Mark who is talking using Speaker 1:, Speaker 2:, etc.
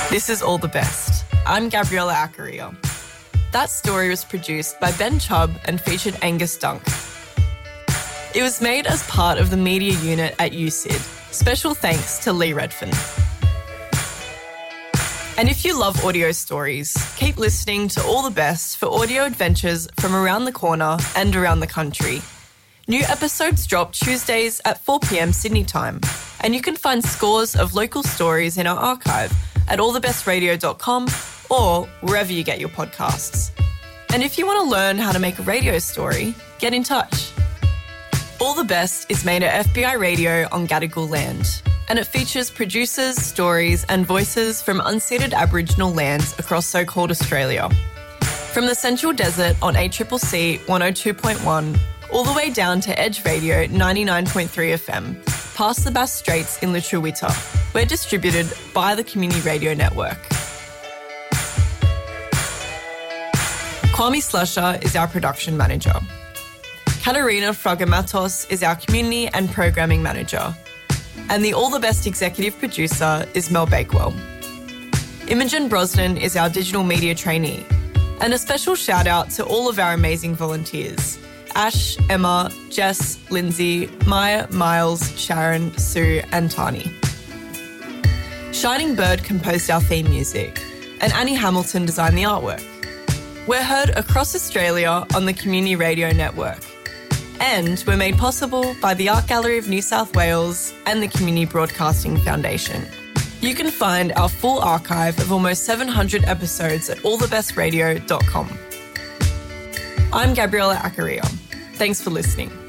Speaker 1: This is All the Best. I'm Gabriella Accaria. That story was produced by Ben Chubb and featured Angus Dunk. It was made as part of the media unit at USyd. Special thanks to Lee Redfern. And if you love audio stories, keep listening to All the Best for audio adventures from around the corner and around the country. New episodes drop Tuesdays at 4 p.m. Sydney time, and you can find scores of local stories in our archive at allthebestradio.com or wherever you get your podcasts. And if you want to learn how to make a radio story, get in touch. All the Best is made at FBI Radio on Gadigal land, and it features producers, stories and voices from unceded Aboriginal lands across so-called Australia. From the Central Desert on ACCC 102.1 all the way down to Edge Radio 99.3 FM, past the Bass Straits in Lutruwita. We're distributed by the Community Radio Network. Kwame Slusher is our production manager. Katerina Fragamatos is our community and programming manager. And the All the Best executive producer is Mel Bakewell. Imogen Brosnan is our digital media trainee. And a special shout out to all of our amazing volunteers: Ash, Emma, Jess, Lindsay, Maya, Miles, Sharon, Sue and Tani. Shining Bird composed our theme music and Annie Hamilton designed the artwork. We're heard across Australia on the Community Radio Network. And we're made possible by the Art Gallery of New South Wales and the Community Broadcasting Foundation. You can find our full archive of almost 700 episodes at allthebestradio.com. I'm Gabriella Accaria. Thanks for listening.